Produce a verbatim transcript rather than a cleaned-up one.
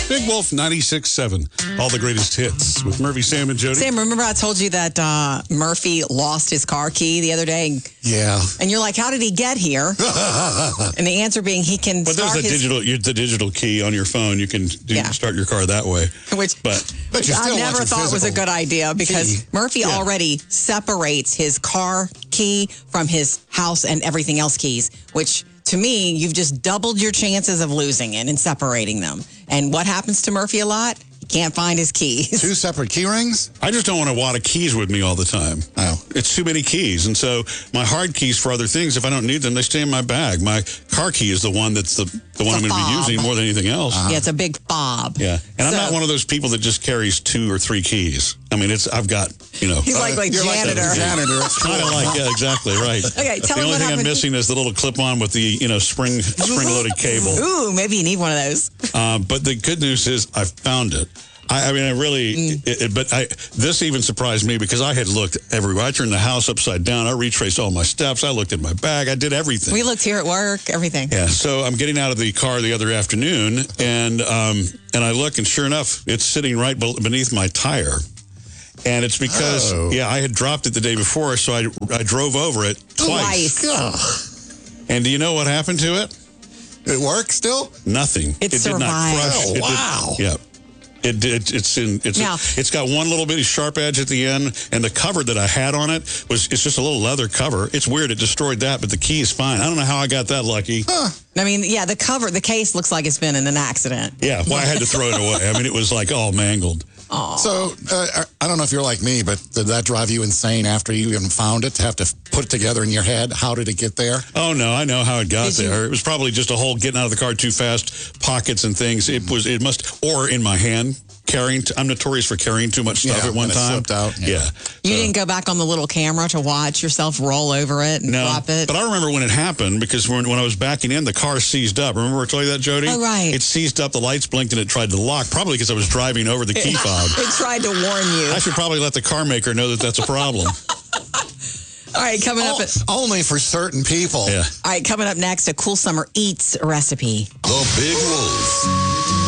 Big Wolf ninety-six point seven. All the greatest hits with Murphy, Sam, and Jody. Sam, remember I told you that uh, Murphy lost his car key the other day? Yeah. And you're like, how did he get here? And the answer being he can But start there's the his... digital, you- the digital key on your phone. You can do, Yeah. start your car that way. Which, But But you I still never want your thought was a physical good idea because key. Murphy Yeah. already separates his car key from his house and everything else keys, which to me, you've just doubled your chances of losing it and separating them. And what happens to Murphy a lot? He can't find his keys. Two separate key rings? I just don't want a wad of keys with me all the time. Oh. It's too many keys. And so my hard keys for other things, if I don't need them, they stay in my bag. My car key is the one that's the, the one I'm a going to be fob. using more than anything else. Yeah, it's a big fob. Yeah. And I'm So- not one of those people that just carries two or three keys. I mean, it's I've got, you know. He's like, like You're janitor. like a janitor. Kind of like, yeah, exactly, right. Okay, tell the him only what thing I'm happened. missing is the little clip-on with the, you know, spring spring-loaded cable. Ooh, maybe you need one of those. Uh, but the good news is I found it. I, I mean, I really, Mm. it, it, but I this even surprised me because I had looked everywhere. I turned the house upside down. I retraced all my steps. I looked at my bag. I did everything. We looked here at work, everything. Yeah, so I'm getting out of the car the other afternoon, and um, and I look, and sure enough, it's sitting right be- beneath my tire. And it's because, Oh. yeah, I had dropped it the day before, so I, I drove over it twice. Twice. Ugh. And do you know what happened to it? It works still? Nothing. It did not survived. crush. Oh, It did- wow. yeah. It did. It's in. It's. Now- it's got one little bitty sharp edge at the end, and the cover that I had on it was. It's just a little leather cover. It's weird. It destroyed that, but the key is fine. I don't know how I got that lucky. I mean, yeah, the cover, the case looks like it's been in an accident. Yeah. Well, I had to throw it away. I mean, it was like all mangled. So, uh, I don't know if you're like me, but did that drive you insane after you even found it to have to put it together in your head? How did it get there? Oh no, I know how it got Did you- there. It was probably just a whole getting out of the car too fast, pockets and things. It was. It must, or in my hand. Carrying, t- I'm notorious for carrying too much stuff Yeah, at one and it time. slipped out. Yeah. Yeah. You So- didn't go back on the little camera to watch yourself roll over it and No, drop it? but I remember when it happened because when, when I was backing in, the car seized up. Remember I told you that, Jody? Oh, right. It seized up, the lights blinked, and it tried to lock, probably because I was driving over the key fob. It tried to warn you. I should probably let the car maker know that that's a problem. All right, coming up. Oh, At, only for certain people. Yeah. all right, coming up next, a cool summer eats recipe. The Big Wolf.